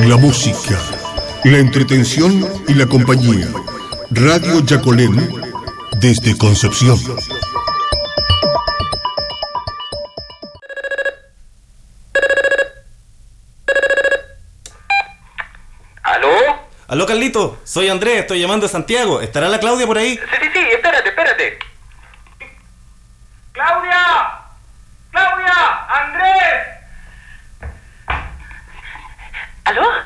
la música, la entretención y la compañía. Radio Yacolén, desde Concepción. ¿Aló? Aló, Carlito, soy Andrés, estoy llamando de Santiago. ¿Estará la Claudia por ahí? Sí, espérate. ¡Claudia! ¡Claudia! ¡Andrés! ¿Aló?